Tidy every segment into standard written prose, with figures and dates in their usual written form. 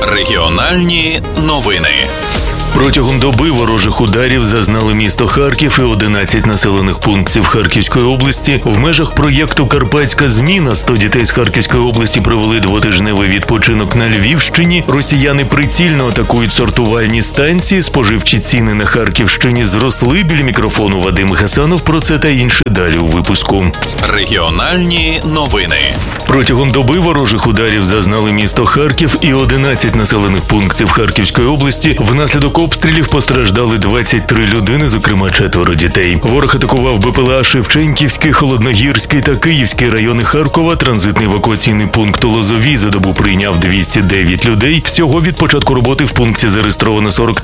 Регіональні новини. Протягом доби ворожих ударів зазнали місто Харків і 11 населених пунктів Харківської області. В межах проєкту «Карпатська зміна» 100 дітей з Харківської області провели двотижневий відпочинок на Львівщині. Росіяни прицільно атакують сортувальні станції. Споживчі ціни на Харківщині зросли. Біля мікрофону Вадим Гасанов. Про це та інше далі у випуску. Регіональні новини. Протягом доби ворожих ударів зазнали місто Харків і 11 населених пунктів Харківської області. Внаслідок обстрілів постраждали 23 людини, зокрема 4 дітей. Ворог атакував БПЛА Шевченківський, Холодногірський та Київський райони Харкова. Транзитний евакуаційний пункт у Лозовій за добу прийняв 209 людей. Всього від початку роботи в пункті зареєстровано 40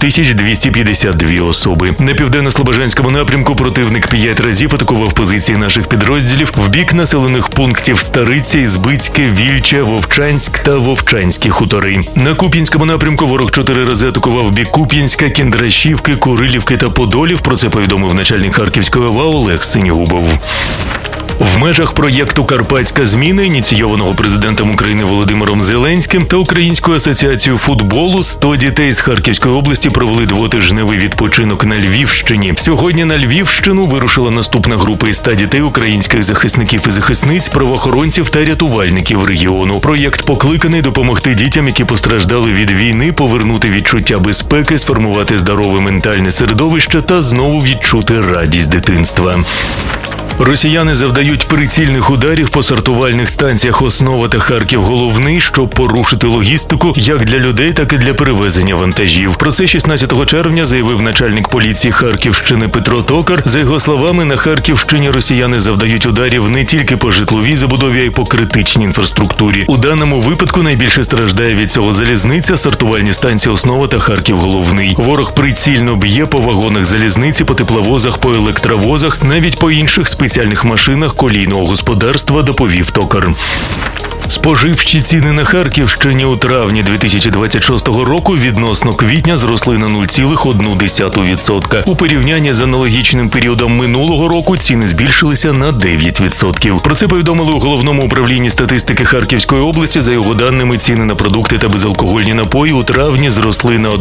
252 особи. На південно-слобожанському напрямку противник 5 разів атакував позиції наших підрозділів в бік населених пунктів Стариця, Ізбицьке, Вільче, Вовчанськ та Вовчанські хутори. На Куп'янському напрямку ворог 4 рази атакував в бік Куп'янська, Кіндрашівки, Курилівки та Подолів. Про це повідомив начальник Харківської ОВА Олег Синігубов. В межах проєкту «Карпатська зміна», ініційованого президентом України Володимиром Зеленським та Українською асоціацією футболу, 100 дітей з Харківської області провели двотижневий відпочинок на Львівщині. Сьогодні на Львівщину вирушила наступна група із 100 дітей українських захисників і захисниць, правоохоронців та рятувальників регіону. Проєкт покликаний допомогти дітям, які постраждали від війни, повернути відчуття безпеки, сформувати здорове ментальне середовище та знову відчути радість дитинства. Росіяни завдають прицільних ударів по сортувальних станціях «Основа» та «Харків-Головний», щоб порушити логістику як для людей, так і для перевезення вантажів. Про це 16 червня заявив начальник поліції Харківщини Петро Токар. За його словами, на Харківщині росіяни завдають ударів не тільки по житловій забудові, а й по критичній інфраструктурі. У даному випадку найбільше страждає від цього залізниця, сортувальні станції «Основа» та «Харків-Головний». Ворог прицільно б'є по вагонах залізниці, по тепловозах, по електровозах, навіть по інших спеціальних машинах колійного господарства, доповів Токар. Споживчі ціни на Харківщині у травні 2026 року відносно квітня зросли на 0,1%. У порівнянні з аналогічним періодом минулого року ціни збільшилися на 9%. Про це повідомили у Головному управлінні статистики Харківської області. За його даними, ціни на продукти та безалкогольні напої у травні зросли на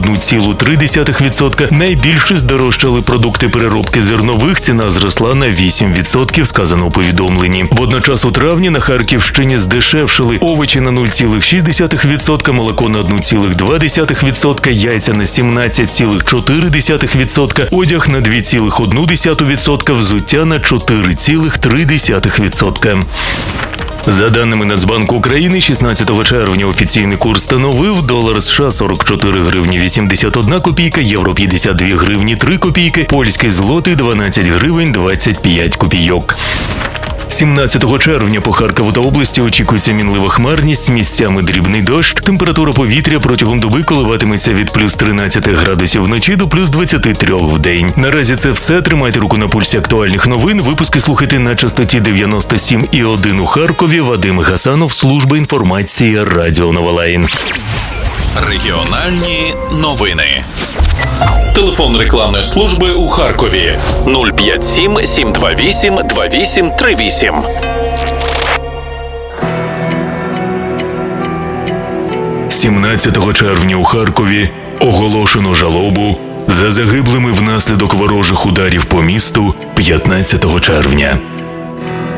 1,3%. Найбільше здорожчали продукти переробки зернових, ціна зросла на 8%, сказано у повідомленні. Водночас у травні на Харківщині здешевшили овочі на 0,6%, молоко на 1,2%, яйця на 17,4%, одяг на 2,1%, взуття на 4,3%. За даними Нацбанку України, 16 червня офіційний курс становив: долар США 44 гривні 81 копійка, євро 52 гривні 3 копійки, польський злотий 12 гривень 25 копійок. 17 червня по Харкову та області очікується мінлива хмарність, місцями дрібний дощ. Температура повітря протягом доби коливатиметься від плюс 13 градусів вночі до плюс 23 в день. Наразі це все. Тримайте руку на пульсі актуальних новин. Випуски слухайте на частоті 97,1 у Харкові. Вадим Гасанов, служба інформації Радіо Новолайн. Регіональні новини. Телефон рекламної служби у Харкові 057 728 2838. – 17 червня у Харкові оголошено жалобу за загиблими внаслідок ворожих ударів по місту 15 червня.